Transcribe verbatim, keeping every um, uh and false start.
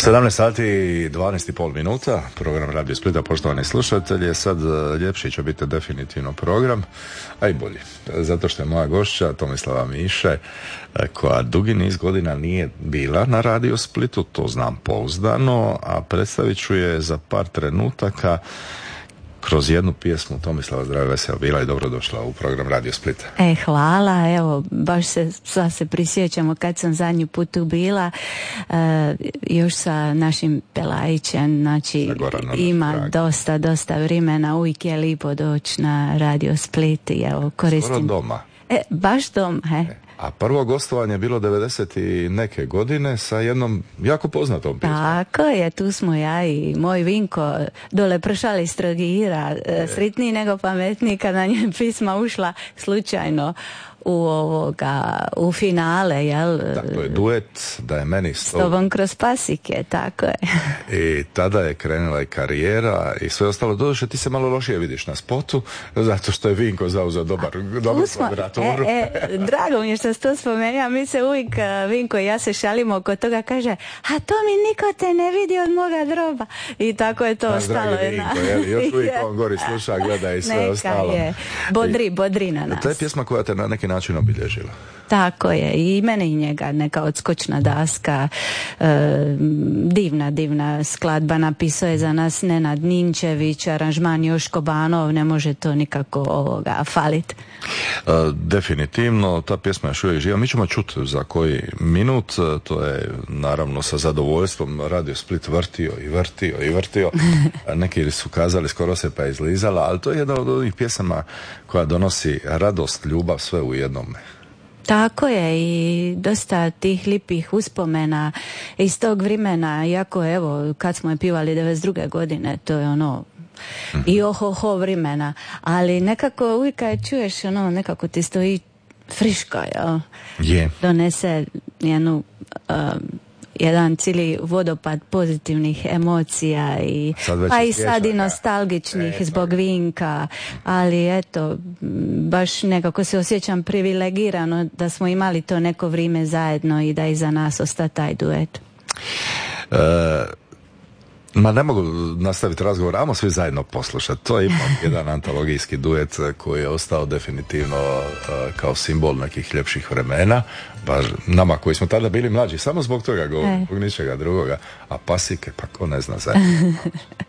sedamnaest sati i dvanaest i pol minuta, program Radio Splita, poštovani slušatelji. Sad ljepši će biti definitivno program, a i bolji, zato što je moja gošća Tomislava Miše, koja dugi niz godina nije bila na Radio Splitu, to znam pouzdano, a predstavit ću je za par trenutaka kroz jednu pjesmu. Tomislava, zdravo, veselo bila i dobrodošla u program Radio Splita. E, hvala, evo, baš se, sva se prisjećamo kad sam zadnji put tu bila, e, još sa našim Pelajićem, znači ima draga. dosta, dosta vremena, uvijek je lipo doći na Radio Split i evo, koristim. Skoro doma. E, baš doma, he. E. A prvo gostovanje je bilo devedeset i neke godine sa jednom jako poznatom pjesmom. Tako je, tu smo ja i moj Vinko dole pršali s Trogira, e. sritniji nego pametniji kad na nje pisma ušla slučajno u ovoga, u finale, jel? Tako je, duet Da je meni s tobom kroz pasike, tako je. I tada je krenula i karijera i sve ostalo. Doduše, ti se malo lošije vidiš na spotu, zato što je Vinko zauzeo dobar, dobru kvadraturu. E, e, drago mi je što si to spomenuo, mi se uvijek, Vinko i ja se šalimo oko toga, kaže, a to mi niko te ne vidi od moga droba. I tako je to a, ostalo. Dragi Vinko, je, još uvijek on gori sluša, gleda i sve neka ostalo. Je. Bodri, bodri na nas. To je pjesma koja te na neki način obilježila. Tako je, i mene i njega neka odskočna daska, e, divna, divna skladba, napisao je za nas Nenad Ninčević, aranžman Joško Banov, ne može to nikako ovoga falit. E, definitivno, ta pjesma je još uvijek živa. Mi ćemo čuti za koji minut, to je naravno sa zadovoljstvom Radio Split vrtio i vrtio i vrtio. Neki su kazali skoro se pa izlizala, ali to je jedna od onih pjesama koja donosi radost, ljubav, sve u jednome. Tako je, i dosta tih lipih uspomena iz tog vremena, iako evo kad smo je pivali devedeset druge godine, to je ono mm-hmm. i oho-ho vremena, ali nekako uvijek kad čuješ ono, nekako ti stoji friško, jel? Yeah. Donese jednu um, jedan cijeli vodopad pozitivnih emocija i pa i sad i nostalgičnih e, zbog Vinka, ali eto, baš nekako se osjećam privilegirano da smo imali to neko vrijeme zajedno i da iza nas osta taj duet. E, ma ne mogu nastaviti razgovor, ajmo svi zajedno poslušati. To je ipak jedan antologijski duet koji je ostao definitivno uh, kao simbol nekih ljepših vremena, baš nama koji smo tada bili mlađi, samo zbog toga govorim, zbog ničega drugoga, a pasike, pa ko ne zna zajedno.